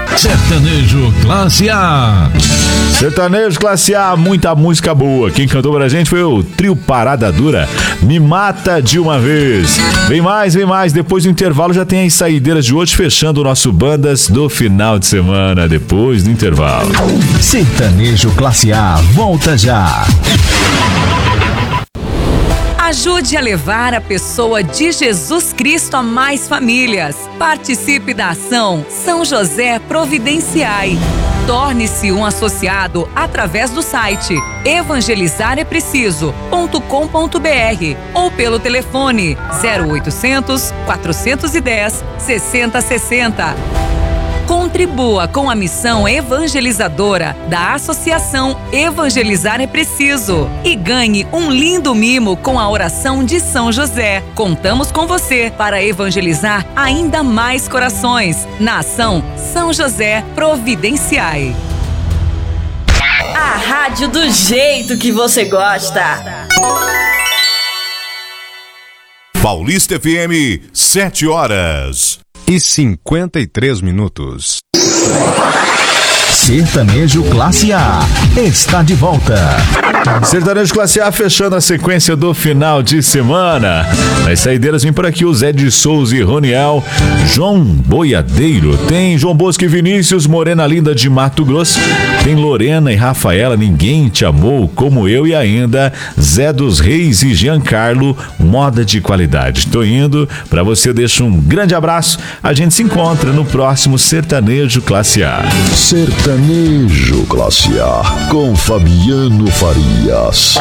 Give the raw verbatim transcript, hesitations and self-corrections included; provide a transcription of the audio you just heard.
Sertanejo Classe A. Sertanejo Classe A, muita música boa. Quem cantou pra gente foi o trio Parada Dura, Me Mata de Uma Vez. Vem mais, vem mais. Depois do intervalo já tem as saideiras de hoje, fechando o nosso Bandas do final de semana, depois do intervalo. Sertanejo Classe A, volta já. Ajude a levar a pessoa de Jesus Cristo a mais famílias. Participe da ação São José Providenciai. Torne-se um associado através do site evangelizar é preciso ponto com ponto br ou pelo telefone zero oitocentos, quatrocentos e dez, sessenta sessenta. Contribua com a missão evangelizadora da Associação Evangelizar é Preciso e ganhe um lindo mimo com a oração de São José. Contamos com você para evangelizar ainda mais corações na ação São José Providenciai. A rádio do jeito que você gosta. Paulista F M, sete horas e cinquenta e três minutos. Sertanejo Classe A está de volta. Sertanejo Classe A fechando a sequência do final de semana. Nas saideiras vem por aqui o Zé de Souza e Roniel, João Boiadeiro, tem João Bosco e Vinícius, Morena Linda de Mato Grosso, tem Lorena e Rafaela, Ninguém Te Amou Como Eu, e ainda Zé dos Reis e Giancarlo, Moda de Qualidade. Tô indo, pra você deixo um grande abraço, a gente se encontra no próximo Sertanejo Classe A. Sertanejo Classe A, com Fabiano Farias.